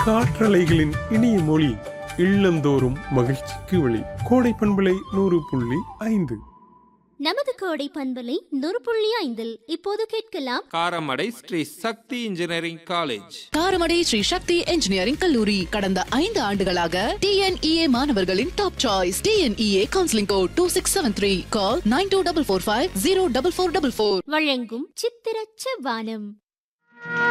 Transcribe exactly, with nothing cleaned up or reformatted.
காற்றலைகளின் இனிய மொழி, இல்லந்தோறும் மகிழ்ச்சிக்கு வழி. கோடை பண்பலை நூறு புள்ளி ஐந்து. நமது கோடை பண்பலை நூறு புள்ளி ஐந்தில் இப்போது கேட்கலாம் காரமடை ஸ்ரீ சக்தி இன்ஜினியரிங் காலேஜ். காரமடை ஸ்ரீ சக்தி இன்ஜினியரிங் கல்லூரி கடந்த ஐந்து ஆண்டுகளாக டிஎன்இஏ மாணவர்களின் top choice. TNEA counselling code two six seven three. Call nine two double four five zero double four double four. வழங்கும் சித்திர செவ்வானம்.